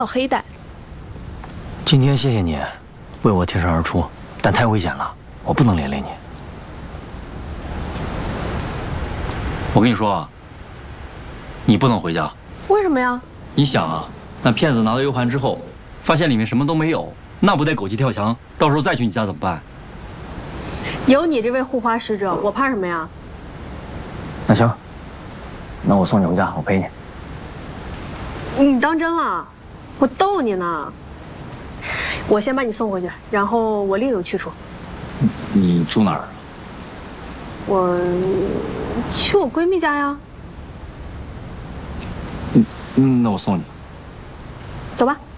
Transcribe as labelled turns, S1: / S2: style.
S1: 黑带。
S2: 今天谢谢你为我挺身而出，但太危险了，我不能连累你。我跟你说啊，你不能回家。
S1: 为什么呀？
S2: 你想啊，那骗子拿到 U 盘之后，发现里面什么都没有，那不得狗急跳墙？到时候再去你家怎么办？
S1: 有你这位护花使者，我怕什么呀？
S2: 那行，那我送你回家，我陪你。
S1: 你当真了？我逗你呢。我先把你送回去，然后我另有去处。
S2: 你住哪儿啊？
S1: 我去我闺蜜家呀。
S2: 那我送你。
S1: 走吧。